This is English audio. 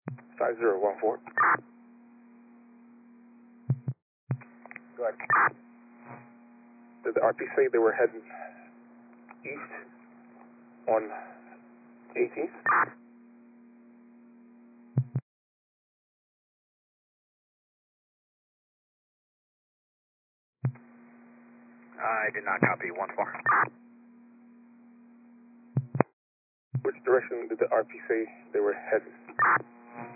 5014. Go ahead. Did the RP say they were heading east on 18th? I did not copy 1-4. Which direction did the RP say they were heading?